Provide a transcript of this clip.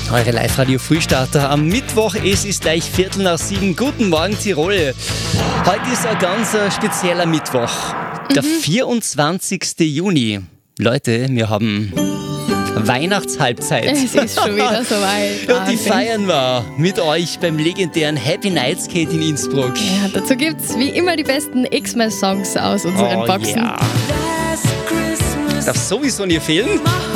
Eure Live-Radio-Frühstarter am Mittwoch. Es ist gleich 6:15. Guten Morgen, Tirol. Heute ist ein ganz spezieller Mittwoch. Der 24. Juni. Leute, wir haben Weihnachtshalbzeit. Es ist schon wieder soweit. Und die feiern wir mit euch beim legendären Happy Night Skate in Innsbruck. Ja, dazu gibt es wie immer die besten Xmas-Songs aus unseren Boxen. Ja. Darf sowieso nicht fehlen.